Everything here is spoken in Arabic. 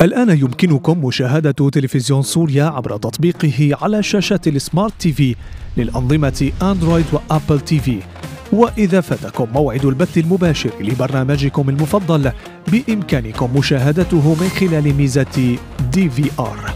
الآن يمكنكم مشاهدة تلفزيون سوريا عبر تطبيقه على شاشات السمارت تي في للأنظمة أندرويد وأبل تي في. وإذا فاتكم موعد البث المباشر لبرنامجكم المفضل بإمكانكم مشاهدته من خلال ميزة DVR.